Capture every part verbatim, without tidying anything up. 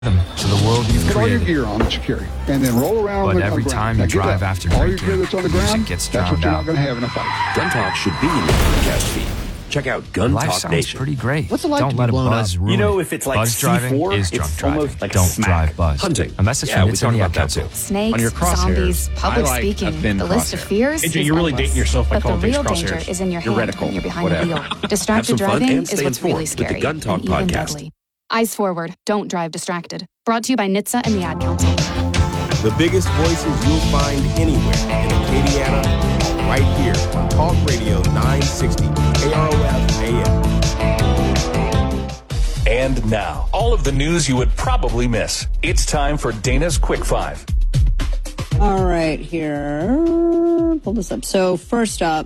them to the world you've Put all your created. gear on that you carry, and then roll around But on every the time ground. you Now, get drive that. after all your drinking, gear that's on the the music ground, gets that's what drowned you're out. not going to have in a fight. Gun Talk should be in your podcast feed. Check out Gun Life Talk sounds Nation. pretty great. What's it like Don't to be let a blown buzz up? ruin You know, it. if it's like buzz driving C four, is it's drunk driving. almost like Don't smack. drive buzz. Hunting. Unless it's Yeah, from we Nitsa talked and the about Ad that Council. too. Snakes, On your crosshairs, zombies, public I like speaking. a thin The list of crosshair. fears A J, is you're really endless. dating yourself by But the calling these real crosshairs. danger is in your You're hand reticle, when you're behind whatever. the wheel. Have Distracted some fun driving and is stay what's informed really with the scary Gun Talk and even podcast. deadly. Eyes forward. Don't drive distracted. Brought to you by N H T S A and the Ad Council. The biggest voices you'll find anywhere in Acadiana, right here on Talk Radio nine sixty A R O F A M. And now, all of the news you would probably miss. It's time for Dana's Quick Five. All right, here. Pull this up. So first up,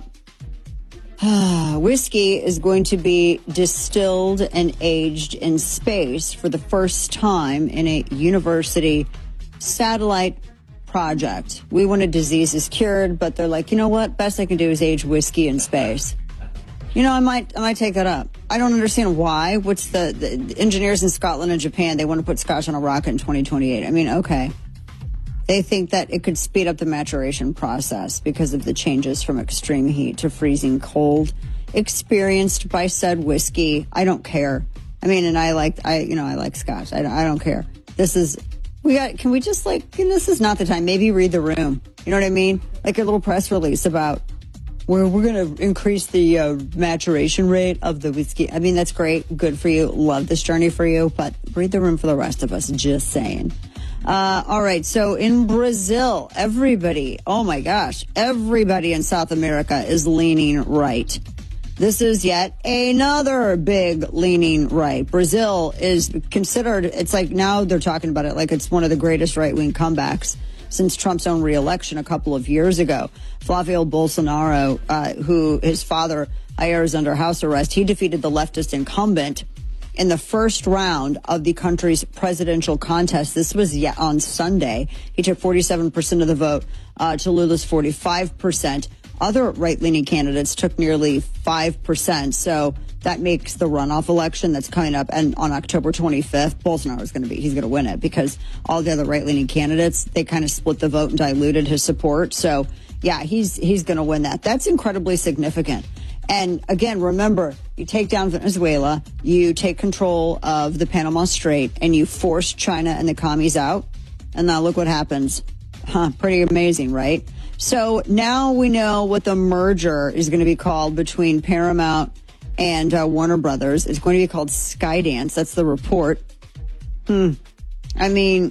whiskey is going to be distilled and aged in space for the first time in a university satellite project. We wanted diseases cured, but they're like, you know what? Best I can do is age whiskey in space. You know, I might, I might take that up. I don't understand why. What's the, the engineers in Scotland and Japan? They want to put scotch on a rocket in twenty twenty-eight. I mean, okay. They think that it could speed up the maturation process because of the changes from extreme heat to freezing cold experienced by said whiskey. I don't care. I mean, and I like, I, you know, I like scotch. I, I don't care. This is, we got, can we just like, this is not the time. Maybe read the room. You know what I mean? Like a little press release about where we're going to increase the uh, maturation rate of the whiskey. I mean, that's great. Good for you. Love this journey for you. But read the room for the rest of us. Just saying. Uh, all right. So in Brazil, everybody, oh my gosh, everybody in South America is leaning right. This is yet another big leaning right. Brazil is considered, it's like now they're talking about it like it's one of the greatest right-wing comebacks since Trump's own re-election a couple of years ago. Flavio Bolsonaro, uh, who his father Jair is under house arrest, he defeated the leftist incumbent in the first round of the country's presidential contest. This was yet on Sunday. He took forty-seven percent of the vote uh, to Lula's forty-five percent. Other right-leaning candidates took nearly five percent. So that makes the runoff election that's coming up and on October twenty-fifth, Bolsonaro is going to be, he's going to win it because all the other right-leaning candidates, they kind of split the vote and diluted his support. So yeah, he's, he's going to win that. That's incredibly significant. And again, remember, you take down Venezuela, you take control of the Panama Strait, and you force China and the commies out. And now look what happens. Huh, pretty amazing, right? So now we know what the merger is going to be called between Paramount and uh, Warner Brothers. It's going to be called Skydance. That's the report. Hmm. I mean,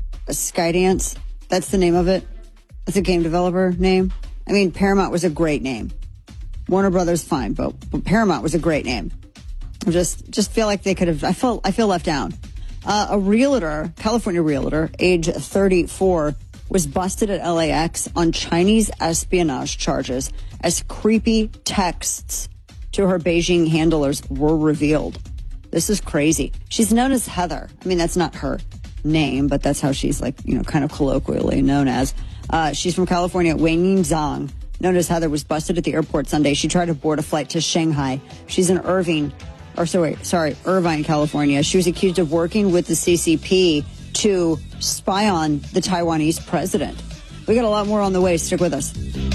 Skydance, that's the name of it. That's a game developer name. I mean, Paramount was a great name. Warner Brothers, fine, but, but Paramount was a great name. I just, just feel like they could have, I feel, I feel left down. Uh, a realtor, California realtor, age thirty-four, was busted at L A X on Chinese espionage charges as creepy texts to her Beijing handlers were revealed. This is crazy. She's known as Heather. I mean, that's not her name, but that's how she's like, you know, kind of colloquially known as. Uh, she's from California. Weiying Zhang, known as Heather, was busted at the airport Sunday. She tried to board a flight to Shanghai. She's in Irving, or sorry, sorry, Irvine, California. She was accused of working with the C C P to spy on the Taiwanese president. We got a lot more on the way. Stick with us.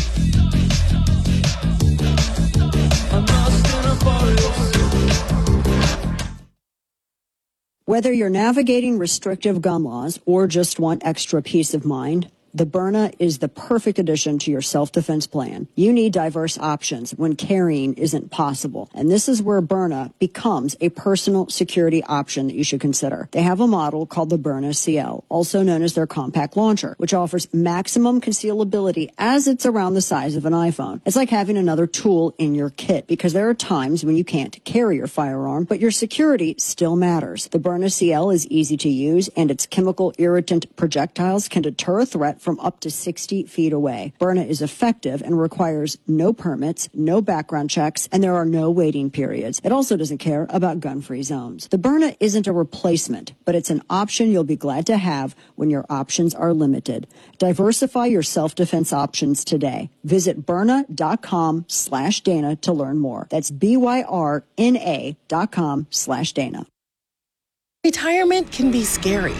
Whether you're navigating restrictive gun laws or just want extra peace of mind, the Byrna is the perfect addition to your self-defense plan. You need diverse options when carrying isn't possible. And this is where Byrna becomes a personal security option that you should consider. They have a model called the Byrna C L, also known as their compact launcher, which offers maximum concealability as it's around the size of an iPhone. It's like having another tool in your kit because there are times when you can't carry your firearm, but your security still matters. The Byrna C L is easy to use, and its chemical irritant projectiles can deter a threat from up to sixty feet away. Byrna is effective and requires no permits, no background checks, and there are no waiting periods. It also doesn't care about gun-free zones. The Byrna isn't a replacement, but it's an option you'll be glad to have when your options are limited. Diversify your self-defense options today. Visit Byrna.com slash Dana to learn more. That's B Y R N A dot com slash Dana. Retirement can be scary.